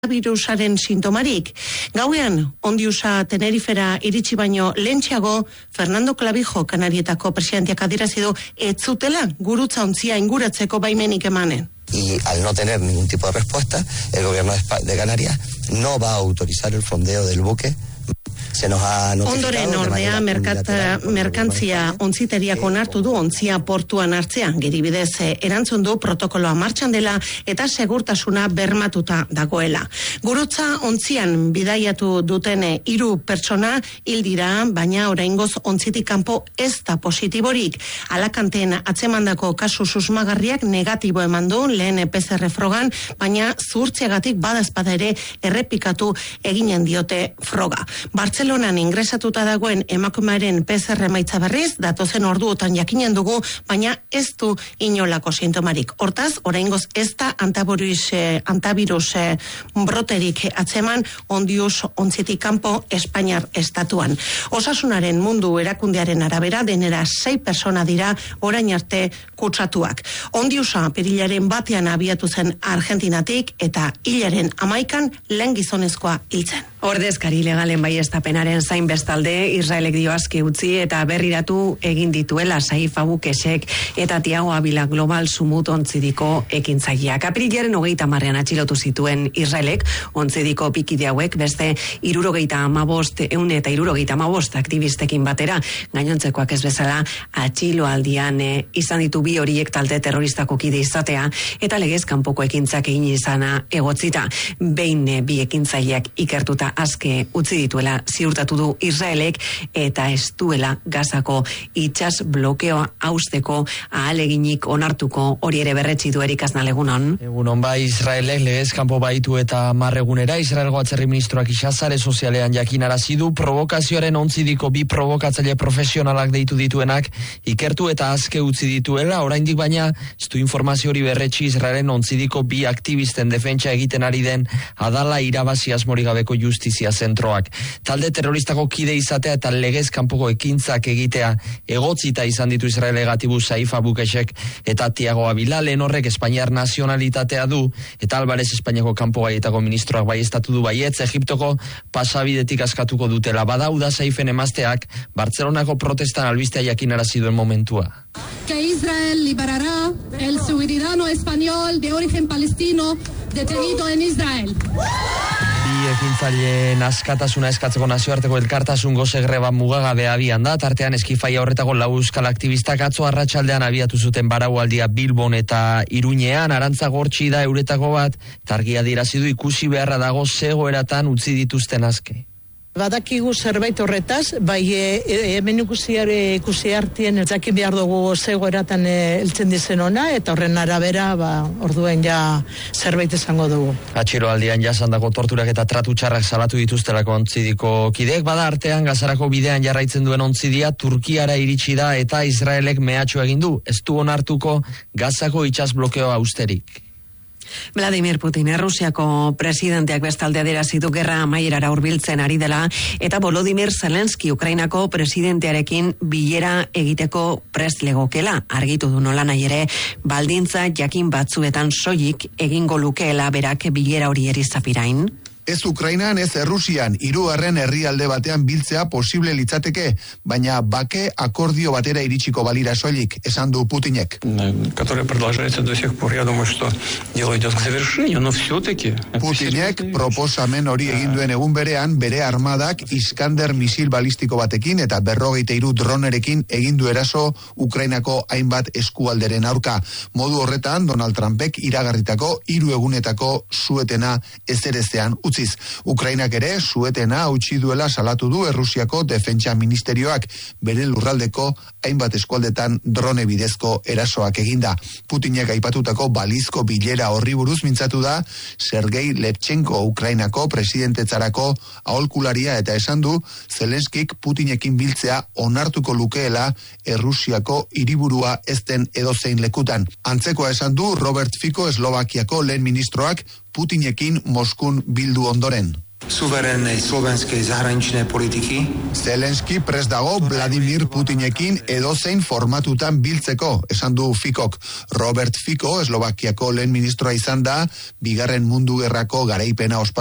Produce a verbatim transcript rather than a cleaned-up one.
virusaren sintomarik. Gauean, Ondiusa Tenerifera iritsi baino lentxeago, Fernando Clavijo Kanarietako presidenteak adierazi du ez zutela gurutza ontzia inguratzeko baimenik emanen. Y al no tener ningún tipo de respuesta, el gobierno de Canarias no va a autorizar el fondeo del buque. Se nos ha Ondoren ordea merkantzia ontziterriak onartu du ontzia portuan hartzea. Geribidez erantzun du protokoloa martxan dela eta segurtasuna bermatuta dagoela. Gurutza ontzian bidaiatu duten hiru pertsona hil dira, baina oraingoz ontzitik kanpo ez da positiborik. Alakanten atzemandako kasu susmagarriak negatibo eman du lehen P C R frogan, baina zuhurtziagatik badazpada ere errepikatu eginen diote froga. Bartzelonan ingresatuta dagoen emakumearen P C R emaitza berriz, datozen orduotan jakinen dugu, baina ez du inolako sintomarik. Hortaz, oraingoz ez da antavirus, antavirus broterik atzeman Ondius ontzitik kanpo Espainiar estatuan. Osasunaren mundu erakundearen arabera denera sei persona dira orain arte kutsatuak. Ondiusa perilaren batean abiatu zen Argentinatik eta hilaren amaikan lehen gizonezkoa hiltzen. Ordezkari legalen baiestapenaren zain bestalde, Israelek dio aske utzi eta berriratu egin dituela Saif Abukesek eta Tiago Abila Global Sumut ontzidiko ekintzaileak. Aprilaren hogeita marrean atxilotu zituen Israelek ontzidiko pikide hauek beste hirurogeita hamabost ehun eta hirurogeita hamabost aktivistekin batera, gainontzekoak ez bezala atxiloaldian e, izan ditu bi horiek talde terroristako kide izatea eta legez kanpoko ekintzak egin izana egotzita. Behin e, bi ekintzaileak ikertuta aske utzi dituela ziurtatu du Israelek eta ez duela Gazako itsas blokeoa hausteko ahaleginik onartuko, hori ere berretsi du Erik Aznal. Egunon. Egunon, bai, Israelek legez kanpo baitu eta marregunera Israelgo atzerri ministroak isazare sozialean jakinarazi du provokazioaren ontzidiko bi provokatzaile profesionalak deitu dituenak ikertu eta aske utzi dituela, oraindik baina ez du informazio hori berretsi Israelen ontzidiko bi aktivisten defentsa egiten ari den Adala irabazi asmorik gabeko justizia zentroak. Talde terroristako kide izatea eta legez kanpoko ekintzak egitea egotzita izan ditu Israelegatibu Saif Abukesek eta Tiago Abila, lehen horrek Espainiar nazionalitatea du eta Alvarez Espainiako kanpo gaietako ministroak baiestatu du baietz Egiptoko pasabidetik askatuko dutela. Badauda Saifen emazteak Bartzelonako protestan albistea jakinarazi duen momentua. Que Israel liberará el ciudadano español de origen palestino detenido en Israel. Bi ekintzaileen askatasuna eskatzeko nazioarteko elkartasun goze greba mugagabe abian da, tartean eskifaia horretako lau euskal aktivistak atzo arratsaldean abiatu zuten baraualdia Bilbon eta Iruñean. Arantza Gortxi da euretako bat, targia dirazi du ikusi beharra dago zegoeratan utzi dituzten aske. Badakigu zerbait horretaz, bai e, e, hemen ikusiare ikusi hartien ez jakin behar dugu zegoeratan heltzen dizen ona, eta horren arabera ba, orduen ja zerbait izango dugu. Atxiloaldian jasandako torturak eta tratu txarrak salatu dituztelako ontzidiko kideek, bada artean Gazarako bidean jarraitzen duen ontzidia Turkiara iritsi da eta Israelek mehatxu egin du, ez du onartuko Gazako itsas blokeoa austerik. Vladimir Putin, Errusiako presidenteak bestalde adierazi du gerra amaierara hurbiltzen ari dela eta Volodymyr Zelensky Ukrainako presidentearekin bilera egiteko prest legokela. Argitu du nolanahi ere baldintza jakin batzuetan soilik egingo lukeela berak bilera hori erizapirain. Ez Ukrainan, ez Errusian, hirugarren herrialde batean biltzea posible litzateke, baina bake akordio batera iritsiko balira soilik, esan du Putinek. Putinek proposamen hori egin duen egun berean, bere armadak Iskander misil balistiko batekin eta berrogeita hiru dronerekin egin du eraso Ukrainako hainbat eskualderen aurka. Modu horretan, Donald Trumpek iragarritako hiru egunetako suetena ezerezean utziz. Ukrainak ere suetena hautsi duela salatu du Errusiako defentsa ministerioak, bere lurraldeko hainbat eskualdetan drone bidezko erasoak eginda. Putinek aipatutako balizko bilera horri buruz mintzatu da Sergei Levchenko Ukrainako presidentetzarako aholkularia eta esan du Zelenskik Putinekin biltzea onartuko lukeela Errusiako hiriburua ez den edozein lekutan. Antzekoa esan du Robert Fico Eslovakiako lehen ministroak Putinekin Moskun bildu ondoren. suverennej slovenskej zahraničnej politiky. Zelenski prest dago Vladimir Putinekin edozein formatutan biltzeko, esan du Ficok. Robert Fico, Eslovakiako lehen ministroa izan da, bigarren mundu gerrako garaipena